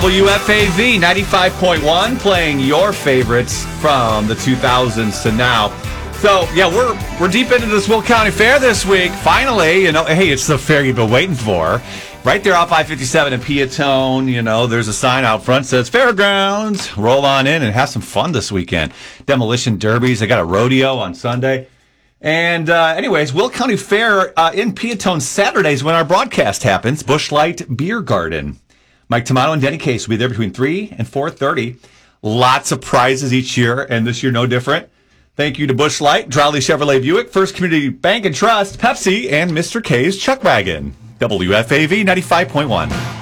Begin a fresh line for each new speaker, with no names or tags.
WFAV 95.1, playing your favorites from the 2000s to now. So, yeah, we're deep into this Will County Fair this week. Finally, hey, it's the fair you've been waiting for. Right there off I-57 in Peatone, there's a sign out front that says Fairgrounds. Roll on in and have some fun this weekend. Demolition derbies. They got a rodeo on Sunday. And anyways, Will County Fair in Peatone Saturdays when our broadcast happens. Busch Light Beer Garden. Mike Tomato and Denny Case will be there between 3 and 4:30. Lots of prizes each year, and this year no different. Thank you to Busch Light, Drawley Chevrolet Buick, First Community Bank and Trust, Pepsi, and Mr. K's Chuck Wagon. WFAV 95.1.